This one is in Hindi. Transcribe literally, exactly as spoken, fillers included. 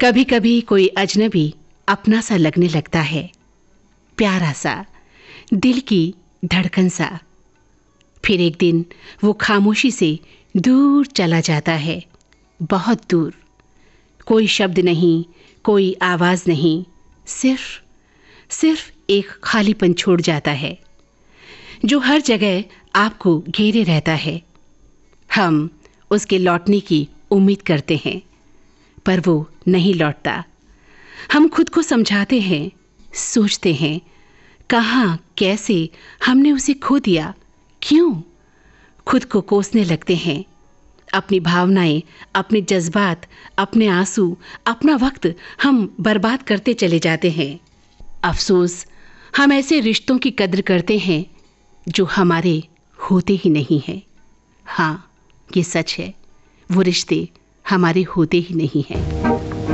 कभी कभी कोई अजनबी अपना सा लगने लगता है, प्यारा सा, दिल की धड़कन सा। फिर एक दिन वो खामोशी से दूर चला जाता है, बहुत दूर। कोई शब्द नहीं, कोई आवाज़ नहीं, सिर्फ सिर्फ एक खालीपन छोड़ जाता है जो हर जगह आपको घेरे रहता है। हम उसके लौटने की उम्मीद करते हैं, पर वो नहीं लौटता। हम खुद को समझाते हैं, सोचते हैं, कहाँ कैसे हमने उसे खो दिया, क्यों? खुद को कोसने लगते हैं। अपनी भावनाएं, अपने जज्बात, अपने आंसू, अपना वक्त हम बर्बाद करते चले जाते हैं। अफसोस, हम ऐसे रिश्तों की कद्र करते हैं जो हमारे होते ही नहीं हैं। हाँ, ये सच है, वो रिश्ते हमारे होते ही नहीं हैं।